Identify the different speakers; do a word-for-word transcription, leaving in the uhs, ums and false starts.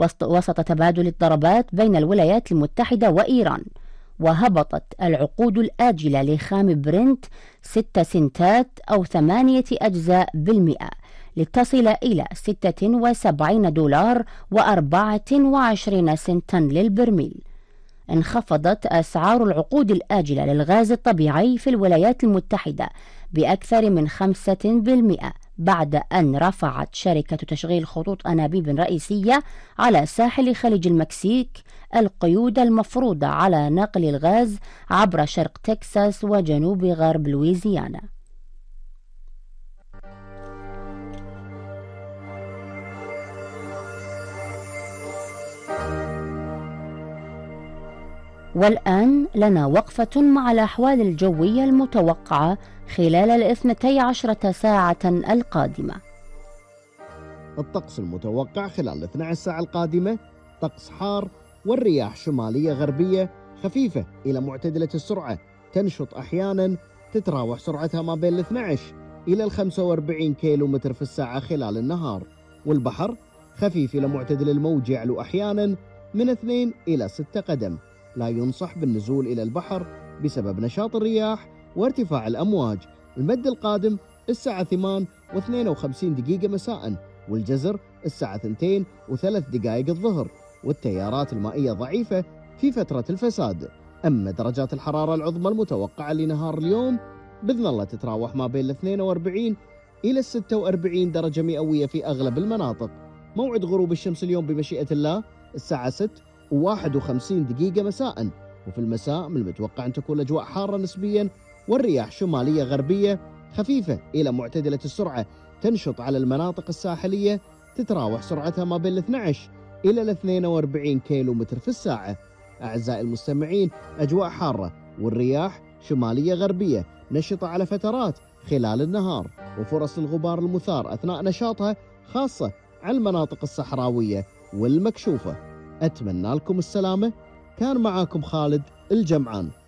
Speaker 1: وسط تبادل الضربات بين الولايات المتحدة وإيران. وهبطت العقود الآجلة لخام برنت ستة سنتات أو ثمانية أجزاء بالمئة لتصل إلى ستة وسبعين دولار وأربعة وعشرين سنتا للبرميل. انخفضت أسعار العقود الآجلة للغاز الطبيعي في الولايات المتحدة بأكثر من خمسة بالمئة بعد أن رفعت شركة تشغيل خطوط أنابيب رئيسية على ساحل خليج المكسيك القيود المفروضة على نقل الغاز عبر شرق تكساس وجنوب غرب لويزيانا. والآن لنا وقفة مع الأحوال الجوية المتوقعة خلال الاثنتي عشرة ساعة القادمة.
Speaker 2: الطقس المتوقع خلال الاثنتي عشرة ساعة القادمة: طقس حار والرياح شمالية غربية خفيفة إلى معتدلة السرعة، تنشط أحيانا، تتراوح سرعتها ما بين الاثنتي عشر إلى الخمسة وأربعين كيلو متر في الساعة خلال النهار. والبحر خفيف إلى معتدل الموج، يعلو أحيانا من اثنين إلى ستة قدم. لا ينصح بالنزول إلى البحر بسبب نشاط الرياح وارتفاع الأمواج. المد القادم الساعة ثمانية واثنين وخمسين دقيقة مساء، والجزر الساعة اثنتين وثلاث دقائق الظهر، والتيارات المائية ضعيفة في فترة الفساد. أما درجات الحرارة العظمى المتوقعة لنهار اليوم بإذن الله تتراوح ما بين اثنين وأربعين إلى ستة وأربعين درجة مئوية في أغلب المناطق. موعد غروب الشمس اليوم بمشيئة الله الساعة ستة وواحد وخمسين دقيقة مساء. وفي المساء من المتوقع أن تكون الأجواء حارة نسبيا، والرياح شمالية غربية خفيفة إلى معتدلة السرعة، تنشط على المناطق الساحلية، تتراوح سرعتها ما بين الاثنتي عشر إلى الاثنين وأربعين كيلو متر في الساعة. أعزائي المستمعين، أجواء حارة والرياح شمالية غربية نشطة على فترات خلال النهار، وفرص الغبار المثار أثناء نشاطها خاصة على المناطق الصحراوية والمكشوفة. أتمنى لكم السلامة. كان معاكم خالد الجمعان.